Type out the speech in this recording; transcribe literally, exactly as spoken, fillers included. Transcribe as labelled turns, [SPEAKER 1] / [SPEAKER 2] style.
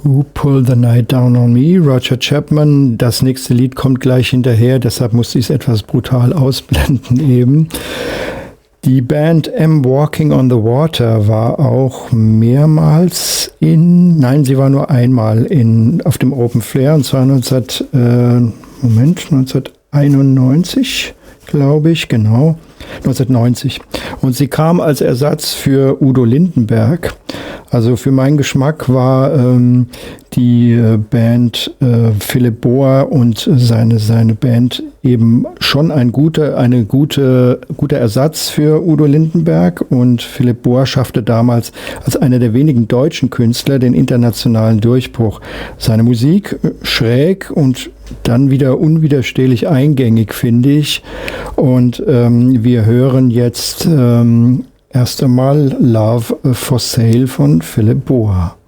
[SPEAKER 1] Who Pulled the Night Down on Me, Roger Chapman. Das nächste Lied kommt gleich hinterher, deshalb musste ich es etwas brutal ausblenden eben. Die Band M Walking on the Water war auch mehrmals in, nein, sie war nur einmal in, auf dem Open Flair, und zwar neunzehn, äh, Moment, neunzehnhunderteinundneunzig, glaube ich, genau, neunzehnhundertneunzig. Und sie kam als Ersatz für Udo Lindenberg. Also für meinen Geschmack war ähm, die äh, Band äh, Philipp Bohr und seine, seine Band eben schon ein guter, eine gute, guter Ersatz für Udo Lindenberg. Und Philipp Bohr schaffte damals als einer der wenigen deutschen Künstler den internationalen Durchbruch. Seine Musik äh, schräg und dann wieder unwiderstehlich eingängig, finde ich. Und ähm, wir hören jetzt ähm, erst einmal Love for Sale von Philipp Bohr.